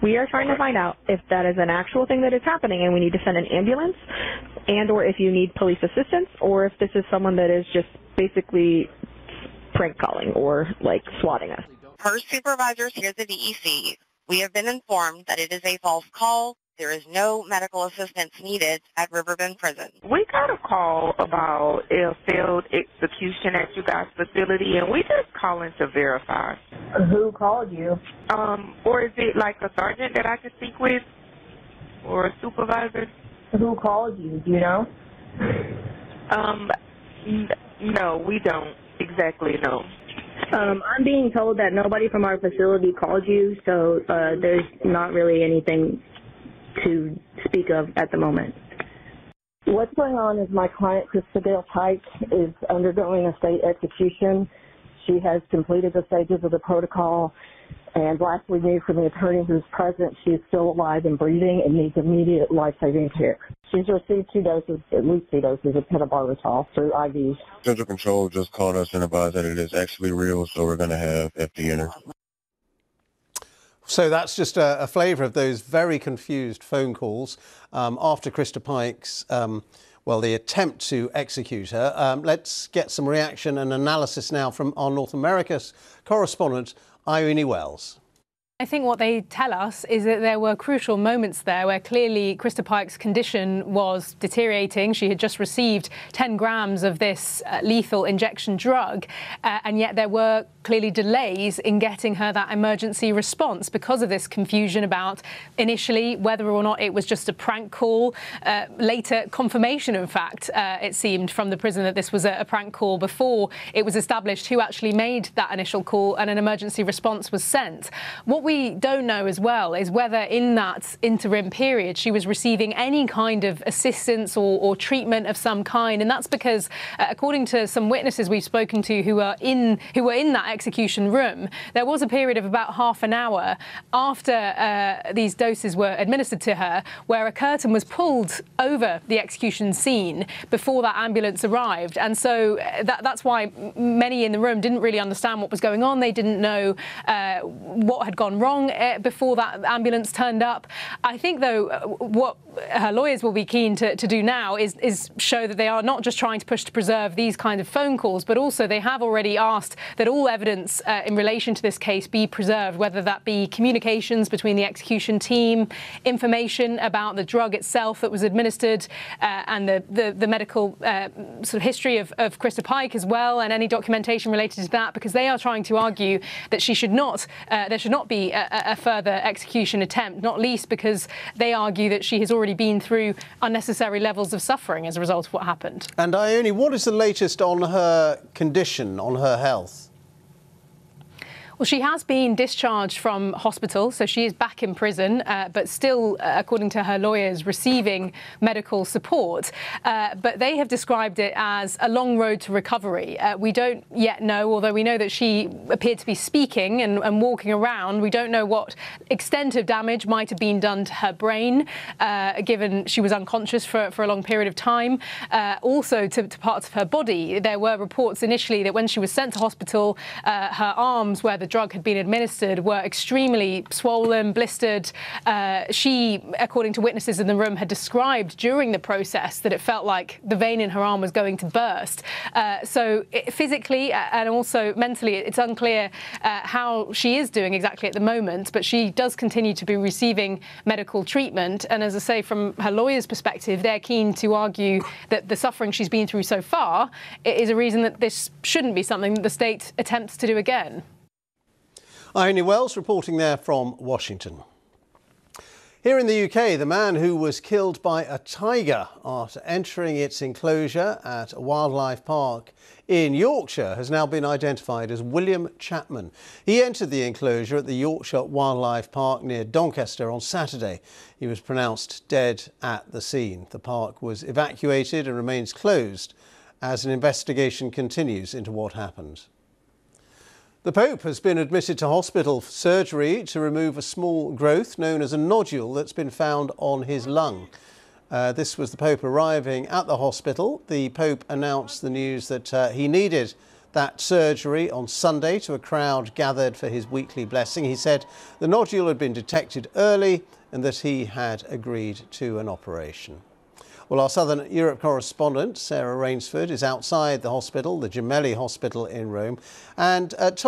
We are trying to find out if that is an actual thing that is happening and we need to send an ambulance, and or if you need police assistance, or if this is someone that is just basically prank calling or like swatting us. Per supervisors here at the DEC, we have been informed that it is a false call. There is no medical assistance needed at Riverbend Prison. We got a call about a failed execution at you guys' facility, and we just calling to verify. Who called you? Or is it like a sergeant that I could speak with, or a supervisor? Who called you? Do you know? No, we don't exactly know. I'm being told that nobody from our facility called you, so there's not really anything to speak of at the moment. What's going on is my client, Christabel Pike, is undergoing a state execution. She has completed the stages of the protocol, and last we knew from the attorney who's present, she is still alive and breathing and needs immediate life-saving care. She's received at least two doses of pentobarbital through IVs. Central Control just called us and advised that it is actually real, so we're going to have FD enter. So that's just a flavour of those very confused phone calls after Christa Pike's, the attempt to execute her. Let's get some reaction and analysis now from our North America's correspondent, Ione Wells. I think what they tell us is that there were crucial moments there where clearly Christa Pike's condition was deteriorating. She had just received 10 grams of this lethal injection drug, and yet there were clearly delays in getting her that emergency response because of this confusion about initially whether or not it was just a prank call. Later confirmation, in fact, it seemed from the prison that this was a prank call before it was established who actually made that initial call and an emergency response was sent. What we don't know as well is whether in that interim period she was receiving any kind of assistance or treatment of some kind, and that's because according to some witnesses we've spoken to who were in that execution room, there was a period of about half an hour after these doses were administered to her where a curtain was pulled over the execution scene before that ambulance arrived, and so that's why many in the room didn't really understand what was going on. They didn't know what had gone wrong before that ambulance turned up. I think, though, what her lawyers will be keen to do now is show that they are not just trying to push to preserve these kind of phone calls, but also they have already asked that all evidence in relation to this case be preserved, whether that be communications between the execution team, information about the drug itself that was administered, and the medical sort of history of Christa Pike as well, and any documentation related to that, because they are trying to argue that there should not be a further execution attempt, not least because they argue that she has already been through unnecessary levels of suffering as a result of what happened. And Ione, what is the latest on her condition, on her health? Well, she has been discharged from hospital, so she is back in prison, but still, according to her lawyers, receiving medical support. But they have described it as a long road to recovery. We don't yet know, although we know that she appeared to be speaking and walking around. We don't know what extent of damage might have been done to her brain, given she was unconscious for a long period of time. Also, to parts of her body. There were reports initially that when she was sent to hospital, her arms, where the drug had been administered, were extremely swollen, blistered. She, according to witnesses in the room, had described during the process that it felt like the vein in her arm was going to burst. So physically and also mentally, it's unclear how she is doing exactly at the moment, but she does continue to be receiving medical treatment. And as I say, from her lawyer's perspective, they're keen to argue that the suffering she's been through so far is a reason that this shouldn't be something that the state attempts to do again. Ione Wells reporting there from Washington. Here in the UK, the man who was killed by a tiger after entering its enclosure at a wildlife park in Yorkshire has now been identified as William Chapman. He entered the enclosure at the Yorkshire Wildlife Park near Doncaster on Saturday. He was pronounced dead at the scene. The park was evacuated and remains closed as an investigation continues into what happened. The Pope has been admitted to hospital for surgery to remove a small growth known as a nodule that's been found on his lung. This was the Pope arriving at the hospital. The Pope announced the news that he needed that surgery on Sunday to a crowd gathered for his weekly blessing. He said the nodule had been detected early and that he had agreed to an operation. Well, our Southern Europe correspondent, Sarah Rainsford, is outside the hospital, the Gemelli Hospital in Rome, and